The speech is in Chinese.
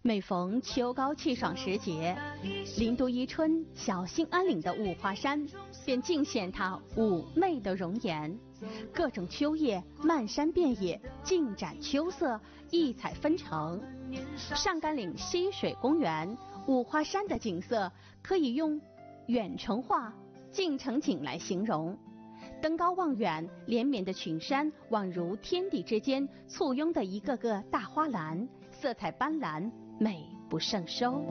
每逢秋高气爽时节，林都伊春小兴安岭的五华山便尽显它妩媚的容颜。各种秋叶漫山遍野，尽展秋色，异彩纷呈。上甘岭溪水公园五华山的景色可以用远程画、近程景来形容。登高望远，连绵的群山宛如天地之间簇拥的一个个大花篮，色彩斑斓，美不胜收。